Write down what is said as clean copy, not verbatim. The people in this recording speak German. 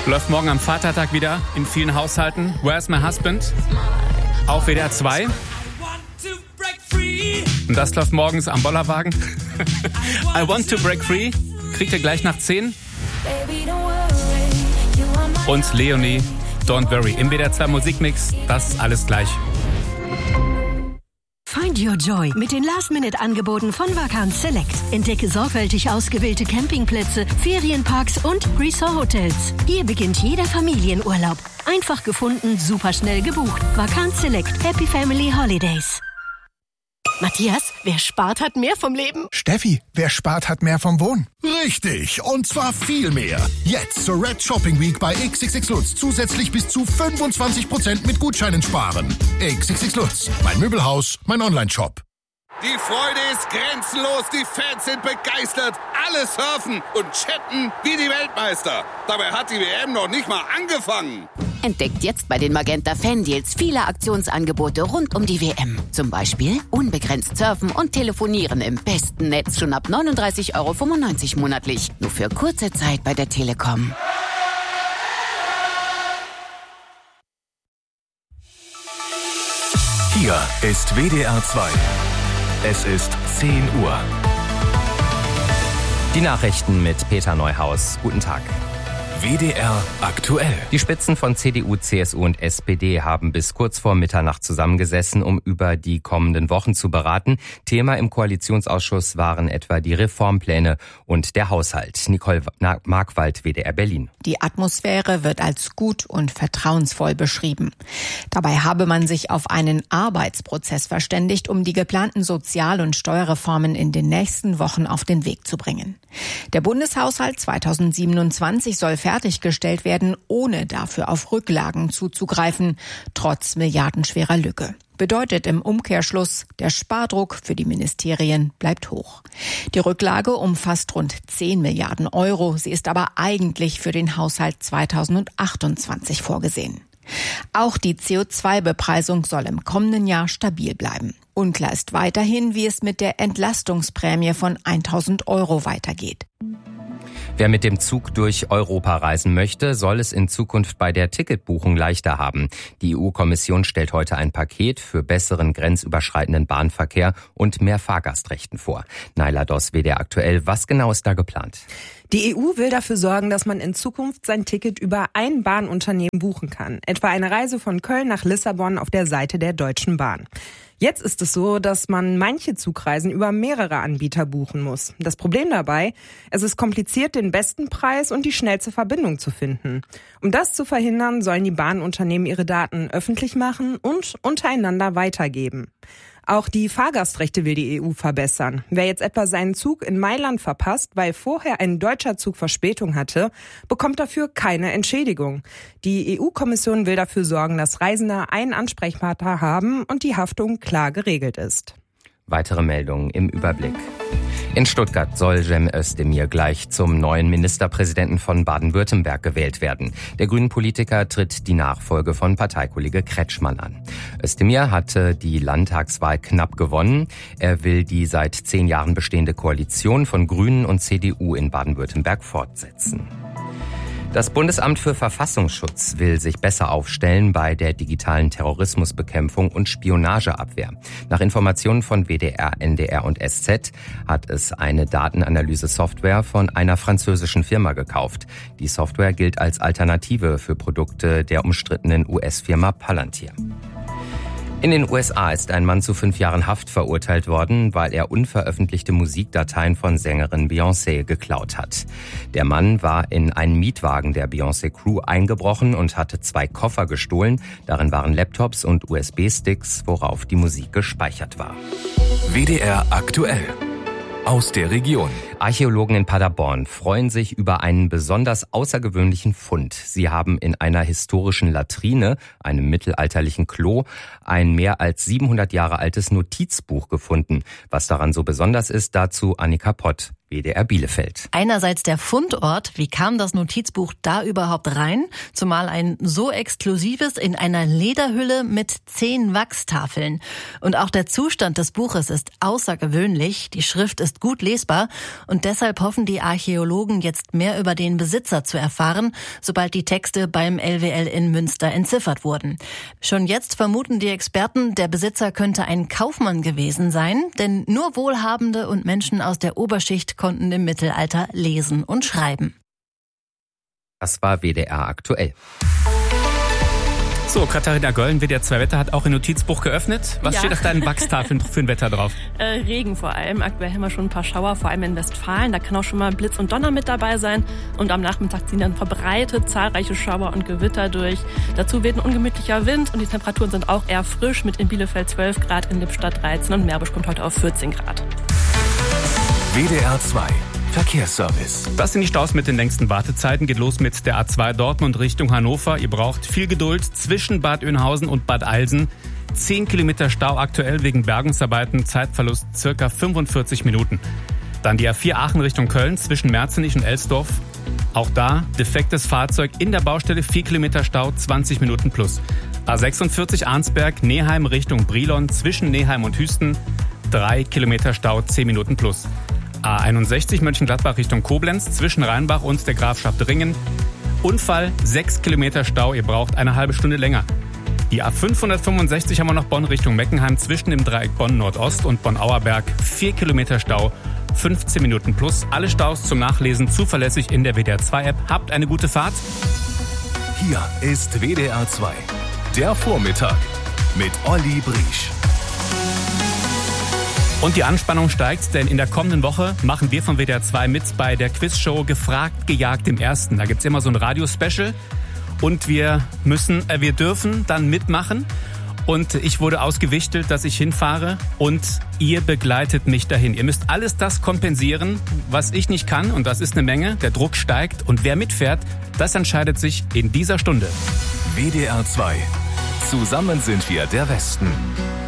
Läuft morgen am Vatertag wieder in vielen Haushalten. Where's My Husband? Auf WDR 2. Und das läuft morgens am Bollerwagen. I Want to Break Free. Kriegt ihr gleich nach 10. Und Leonie, Don't Worry. Im WDR 2 Musikmix. Das alles gleich. Find your joy mit den Last-Minute-Angeboten von Vacanz Select. Entdecke sorgfältig ausgewählte Campingplätze, Ferienparks und Resort-Hotels. Hier beginnt jeder Familienurlaub. Einfach gefunden, superschnell gebucht. Vacanz Select. Happy Family Holidays. Matthias, wer spart, hat mehr vom Leben. Steffi, wer spart, hat mehr vom Wohnen. Richtig, und zwar viel mehr. Jetzt zur Red Shopping Week bei XXX Lutz zusätzlich bis zu 25% mit Gutscheinen sparen. XXX Lutz, mein Möbelhaus, mein Online-Shop. Die Freude ist grenzenlos, die Fans sind begeistert, alle surfen und chatten wie die Weltmeister. Dabei hat die WM noch nicht mal angefangen. Entdeckt jetzt bei den Magenta Fan-Deals viele Aktionsangebote rund um die WM. Zum Beispiel unbegrenzt surfen und telefonieren im besten Netz schon ab 39,95 € monatlich. Nur für kurze Zeit bei der Telekom. Hier ist WDR 2. Es ist 10 Uhr. Die Nachrichten mit Peter Neuhaus. Guten Tag. WDR aktuell. Die Spitzen von CDU, CSU und SPD haben bis kurz vor Mitternacht zusammengesessen, um über die kommenden Wochen zu beraten. Thema im Koalitionsausschuss waren etwa die Reformpläne und der Haushalt. Nicole Markwald, WDR Berlin. Die Atmosphäre wird als gut und vertrauensvoll beschrieben. Dabei habe man sich auf einen Arbeitsprozess verständigt, um die geplanten Sozial- und Steuerreformen in den nächsten Wochen auf den Weg zu bringen. Der Bundeshaushalt 2027 soll fertiggestellt werden, ohne dafür auf Rücklagen zuzugreifen, trotz milliardenschwerer Lücke. Bedeutet im Umkehrschluss, der Spardruck für die Ministerien bleibt hoch. Die Rücklage umfasst rund 10 Milliarden €. Sie ist aber eigentlich für den Haushalt 2028 vorgesehen. Auch die CO2-Bepreisung soll im kommenden Jahr stabil bleiben. Unklar ist weiterhin, wie es mit der Entlastungsprämie von 1.000 € weitergeht. Wer mit dem Zug durch Europa reisen möchte, soll es in Zukunft bei der Ticketbuchung leichter haben. Die EU-Kommission stellt heute ein Paket für besseren grenzüberschreitenden Bahnverkehr und mehr Fahrgastrechten vor. Naila Doss, WDR aktuell. Was genau ist da geplant? Die EU will dafür sorgen, dass man in Zukunft sein Ticket über ein Bahnunternehmen buchen kann. Etwa eine Reise von Köln nach Lissabon auf der Seite der Deutschen Bahn. Jetzt ist es so, dass man manche Zugreisen über mehrere Anbieter buchen muss. Das Problem dabei, es ist kompliziert, den besten Preis und die schnellste Verbindung zu finden. Um das zu verhindern, sollen die Bahnunternehmen ihre Daten öffentlich machen und untereinander weitergeben. Auch die Fahrgastrechte will die EU verbessern. Wer jetzt etwa seinen Zug in Mailand verpasst, weil vorher ein deutscher Zug Verspätung hatte, bekommt dafür keine Entschädigung. Die EU-Kommission will dafür sorgen, dass Reisende einen Ansprechpartner haben und die Haftung klar geregelt ist. Weitere Meldungen im Überblick. In Stuttgart soll Cem Özdemir gleich zum neuen Ministerpräsidenten von Baden-Württemberg gewählt werden. Der Grünen-Politiker tritt die Nachfolge von Parteikollege Kretschmann an. Özdemir hatte die Landtagswahl knapp gewonnen. Er will die seit 10 Jahren bestehende Koalition von Grünen und CDU in Baden-Württemberg fortsetzen. Das Bundesamt für Verfassungsschutz will sich besser aufstellen bei der digitalen Terrorismusbekämpfung und Spionageabwehr. Nach Informationen von WDR, NDR und SZ hat es eine Datenanalyse-Software von einer französischen Firma gekauft. Die Software gilt als Alternative für Produkte der umstrittenen US-Firma Palantir. In den USA ist ein Mann zu 5 Jahren Haft verurteilt worden, weil er unveröffentlichte Musikdateien von Sängerin Beyoncé geklaut hat. Der Mann war in einen Mietwagen der Beyoncé-Crew eingebrochen und hatte 2 Koffer gestohlen. Darin waren Laptops und USB-Sticks, worauf die Musik gespeichert war. WDR aktuell. Aus der Region. Archäologen in Paderborn freuen sich über einen besonders außergewöhnlichen Fund. Sie haben in einer historischen Latrine, einem mittelalterlichen Klo, ein mehr als 700 Jahre altes Notizbuch gefunden. Was daran so besonders ist, dazu Annika Pott, WDR Bielefeld. Einerseits der Fundort, wie kam das Notizbuch da überhaupt rein? Zumal ein so exklusives in einer Lederhülle mit 10 Wachstafeln. Und auch der Zustand des Buches ist außergewöhnlich. Die Schrift ist gut lesbar und deshalb hoffen die Archäologen jetzt mehr über den Besitzer zu erfahren, sobald die Texte beim LWL in Münster entziffert wurden. Schon jetzt vermuten die Experten, der Besitzer könnte ein Kaufmann gewesen sein, denn nur Wohlhabende und Menschen aus der Oberschicht konnten im Mittelalter lesen und schreiben. Das war WDR aktuell. So, Katharina Gölln, WDR 2 Wetter hat auch ein Notizbuch geöffnet. Was steht auf deinen Wachstafeln für ein Wetter drauf? Regen vor allem. Aktuell haben wir schon ein paar Schauer, vor allem in Westfalen. Da kann auch schon mal Blitz und Donner mit dabei sein. Und am Nachmittag ziehen dann verbreitet zahlreiche Schauer und Gewitter durch. Dazu weht ein ungemütlicher Wind und die Temperaturen sind auch eher frisch mit in Bielefeld 12 Grad, in Lippstadt 13 und Meerbusch kommt heute auf 14 Grad. WDR 2 Verkehrsservice. Das sind die Staus mit den längsten Wartezeiten. Geht los mit der A2 Dortmund Richtung Hannover. Ihr braucht viel Geduld zwischen Bad Oeynhausen und Bad Alsen. 10 Kilometer Stau aktuell wegen Bergungsarbeiten. Zeitverlust circa 45 Minuten. Dann die A4 Aachen Richtung Köln zwischen Merzenich und Elsdorf. Auch da defektes Fahrzeug in der Baustelle. 4 Kilometer Stau, 20 Minuten plus. A46 Arnsberg Neheim Richtung Brilon zwischen Neheim und Hüsten. 3 Kilometer Stau, 10 Minuten plus. A61 Mönchengladbach Richtung Koblenz zwischen Rheinbach und der Grafschaft Ringen. Unfall, 6 Kilometer Stau, ihr braucht eine halbe Stunde länger. Die A565 haben wir noch Bonn Richtung Meckenheim zwischen dem Dreieck Bonn Nordost und Bonn-Auerberg. 4 Kilometer Stau, 15 Minuten plus. Alle Staus zum Nachlesen zuverlässig in der WDR 2 App. Habt eine gute Fahrt. Hier ist WDR 2, der Vormittag mit Olli Briesch. Und die Anspannung steigt, denn in der kommenden Woche machen wir von WDR 2 mit bei der Quizshow Gefragt, Gejagt im Ersten. Da gibt's immer so ein Radio-Special und wir dürfen dann mitmachen. Und ich wurde ausgewichtelt, dass ich hinfahre und ihr begleitet mich dahin. Ihr müsst alles das kompensieren, was ich nicht kann und das ist eine Menge. Der Druck steigt und wer mitfährt, das entscheidet sich in dieser Stunde. WDR 2. Zusammen sind wir der Westen.